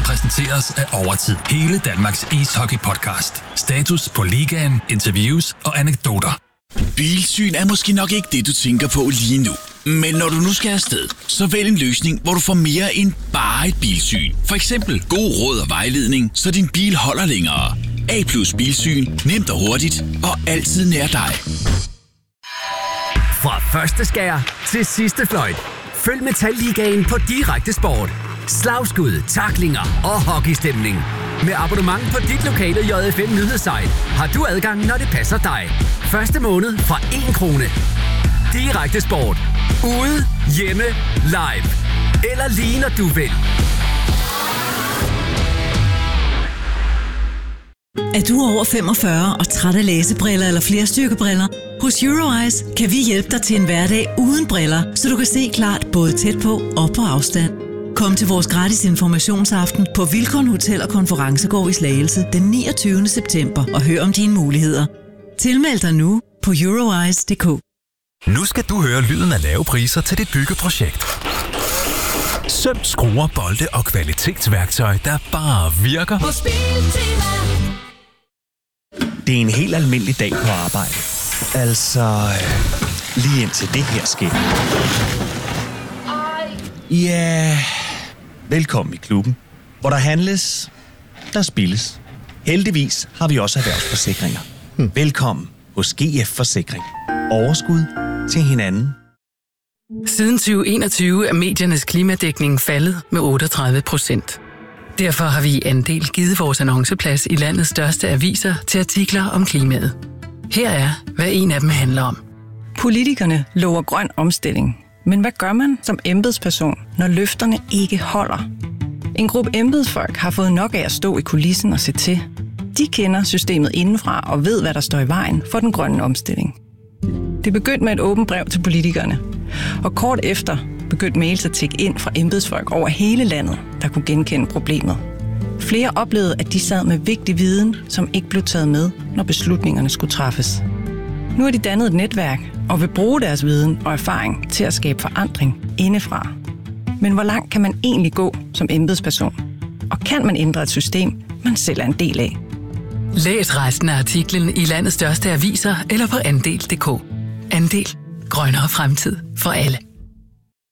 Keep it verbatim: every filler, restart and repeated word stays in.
Showet præsenteres af Overtid, hele Danmarks ishockey-podcast. Status på ligaen, interviews og anekdoter. Bilsyn er måske nok ikke det, du tænker på lige nu. Men når du nu skal afsted, så vælg en løsning, hvor du får mere end bare et bilsyn. For eksempel god råd og vejledning, så din bil holder længere. A plus Bilsyn. Nemt og hurtigt, og altid nær dig. Fra første skær til sidste fløjt. Følg Metalligaen på Direkte Sport. Slagskud, tacklinger og hockeystemning. Med abonnement på dit lokale J F M nyhedssite har du adgang, når det passer dig. Første måned fra en krone. Direkte Sport. Ude, hjemme, live. Eller lige når du vil. Er du over femogfyrre og træt af læsebriller eller flerstyrkebriller? Hos Euroeyes kan vi hjælpe dig til en hverdag uden briller, så du kan se klart både tæt på og på afstand. Kom til vores gratis informationsaften på Vilkon Hotel og Konferencegård i Slagelse den niogtyvende september og hør om dine muligheder. Tilmeld dig nu på euroeyes punktum d k. Nu skal du høre lyden af lave priser til dit byggeprojekt. Søm, skruer, bolde og kvalitetsværktøj, der bare virker. Hos Biltema. Det er en helt almindelig dag på arbejde. Altså, lige indtil det her sker. Ja, velkommen i klubben, hvor der handles, der spilles. Heldigvis har vi også erhvervsforsikringer. Hmm. Velkommen hos G F Forsikring. Overskud til hinanden. Siden tyve enogtyve er mediernes klimadækning faldet med otteogtredive procent. Derfor har vi i Andel givet vores annonceplads i landets største aviser til artikler om klimaet. Her er, hvad en af dem handler om. Politikerne lover grøn omstilling. Men hvad gør man som embedsperson, når løfterne ikke holder? En gruppe embedsfolk har fået nok af at stå i kulissen og se til. De kender systemet indenfra og ved, hvad der står i vejen for den grønne omstilling. Det begyndte med et åbent brev til politikerne. Og kort efter begyndte mails at tikke ind fra embedsfolk over hele landet, der kunne genkende problemet. Flere oplevede, at de sad med vigtig viden, som ikke blev taget med, når beslutningerne skulle træffes. Nu har de dannet et netværk og vil bruge deres viden og erfaring til at skabe forandring indefra. Men hvor langt kan man egentlig gå som embedsperson? Og kan man ændre et system, man selv er en del af? Læs resten af artiklen i landets største aviser eller på andel punktum d k. Andel. Grønnere fremtid for alle.